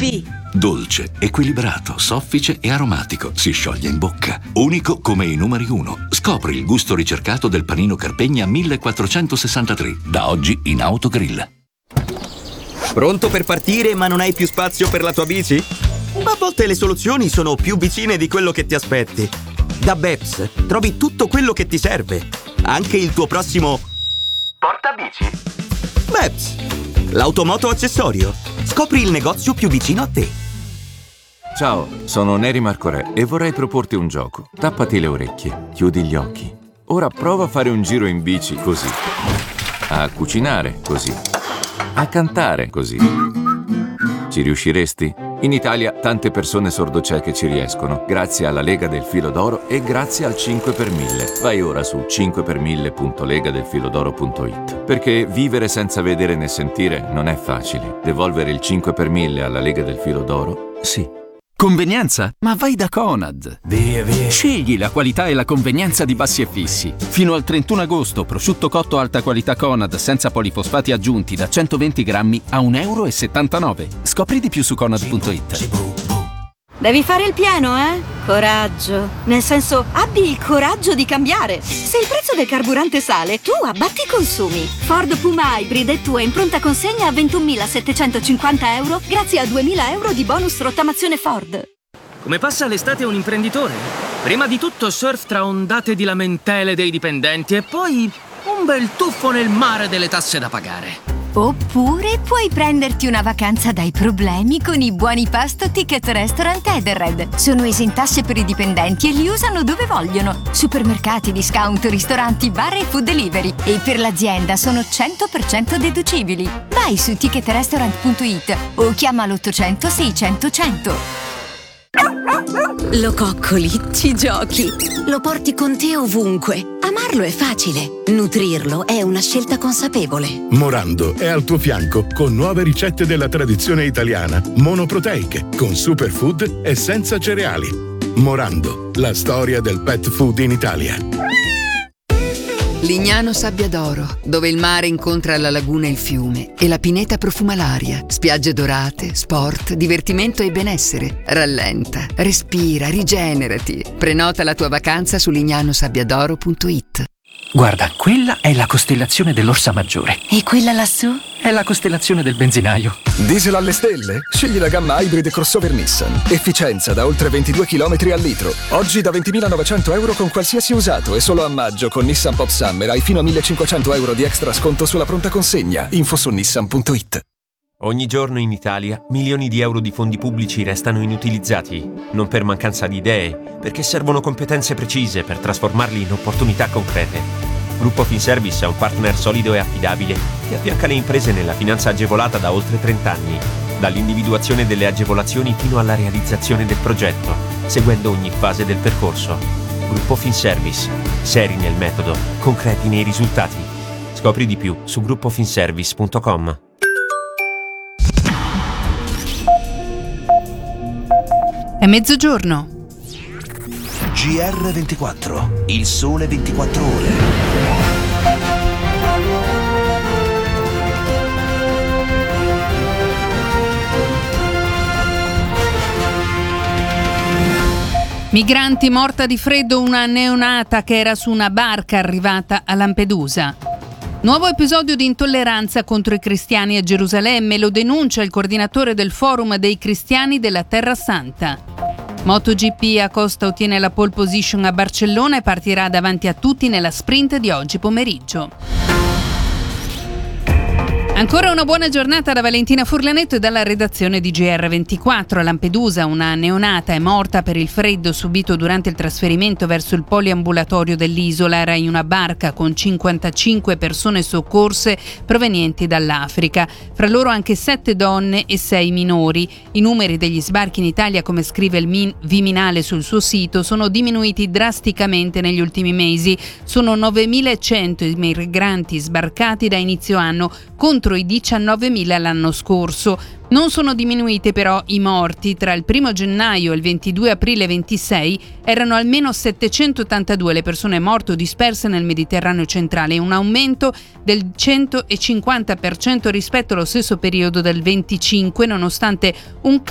GP. Dolce, equilibrato, soffice e aromatico. Si scioglie in bocca. Unico come i numeri 1. Scopri il gusto ricercato del panino Carpegna 1463. Da oggi in Autogrill. Pronto per partire ma non hai più spazio per la tua bici? A volte le soluzioni sono più vicine di quello che ti aspetti. Da Beps trovi tutto quello che ti serve. Anche il tuo prossimo portabici. Beps, l'automoto accessorio. Scopri il negozio più vicino a te. Ciao, sono Neri Marcorè e vorrei proporti un gioco. Tappati le orecchie, chiudi gli occhi. Ora prova a fare un giro in bici così. A cucinare così. A cantare così. Ci riusciresti? In Italia tante persone sordocieche ci riescono, grazie alla Lega del Filo d'Oro e grazie al 5 per 1000. Vai ora su 5per1000.legadelfilodoro.it. Perché vivere senza vedere né sentire non è facile. Devolvere il 5 per 1000 alla Lega del Filo d'Oro, sì. Convenienza? Ma vai da Conad. Via. Scegli la qualità e la convenienza di Bassi e Fissi. Fino al 31 agosto, prosciutto cotto alta qualità Conad senza polifosfati aggiunti da 120 grammi a €1,79. Scopri di più su Conad.it. Devi fare il pieno, eh? Coraggio. Nel senso, abbi il coraggio di cambiare. Se il prezzo del carburante sale, tu abbatti i consumi. Ford Puma Hybrid è tua in pronta consegna a €21.750 grazie a €2.000 di bonus rottamazione Ford. Come passa l'estate un imprenditore? Prima di tutto surf tra ondate di lamentele dei dipendenti e poi un bel tuffo nel mare delle tasse da pagare. Oppure puoi prenderti una vacanza dai problemi con i buoni pasto Ticket Restaurant Edenred. Sono esentasse per i dipendenti e li usano dove vogliono. Supermercati, discount, ristoranti, bar e food delivery. E per l'azienda sono 100% deducibili. Vai su ticketrestaurant.it o chiama l'800 600 100. Lo coccoli, ci giochi, lo porti con te ovunque. Amarlo è facile, nutrirlo è una scelta consapevole. Morando è al tuo fianco con nuove ricette della tradizione italiana, monoproteiche, con superfood e senza cereali. Morando, la storia del pet food in Italia. Lignano Sabbia d'Oro, dove il mare incontra la laguna e il fiume e la pineta profuma l'aria. Spiagge dorate, sport, divertimento e benessere. Rallenta, respira, rigenerati. Prenota la tua vacanza su lignanosabbiadoro.it. Guarda, quella è la costellazione dell'Orsa Maggiore. E quella lassù? È la costellazione del benzinaio. Diesel alle stelle? Scegli la gamma Hybrid crossover Nissan. Efficienza da oltre 22 km al litro. Oggi da €20.900 con qualsiasi usato e solo a maggio con Nissan Pop Summer hai fino a €1.500 di extra sconto sulla pronta consegna. Info su nissan.it. Ogni giorno in Italia milioni di euro di fondi pubblici restano inutilizzati, non per mancanza di idee, perché servono competenze precise per trasformarli in opportunità concrete. Gruppo Finservice è un partner solido e affidabile che affianca le imprese nella finanza agevolata da oltre 30 anni, dall'individuazione delle agevolazioni fino alla realizzazione del progetto, seguendo ogni fase del percorso. Gruppo Finservice, seri nel metodo, concreti nei risultati. Scopri di più su gruppofinservice.com. È mezzogiorno. GR24, il sole 24 ore. Migranti, morta di freddo una neonata che era su una barca arrivata a Lampedusa. Nuovo episodio di intolleranza contro i cristiani a Gerusalemme, lo denuncia il coordinatore del Forum dei Cristiani della Terra Santa. MotoGP, Acosta ottiene la pole position a Barcellona e partirà davanti a tutti nella sprint di oggi pomeriggio. Ancora una buona giornata da Valentina Furlanetto e dalla redazione di GR24. A Lampedusa una neonata è morta per il freddo subito durante il trasferimento verso il poliambulatorio dell'isola. Era in una barca con 55 persone soccorse provenienti dall'Africa, fra loro anche 7 donne e 6 minori. I numeri degli sbarchi in Italia, come scrive il Viminale sul suo sito, sono diminuiti drasticamente negli ultimi mesi. Sono 9.100 i migranti sbarcati da inizio anno contro i 19.000 l'anno scorso. Non sono diminuiti però i morti. Tra il 1 gennaio e il 22 aprile 26 erano almeno 782 le persone morte o disperse nel Mediterraneo centrale, un aumento del 150% rispetto allo stesso periodo del 25, nonostante un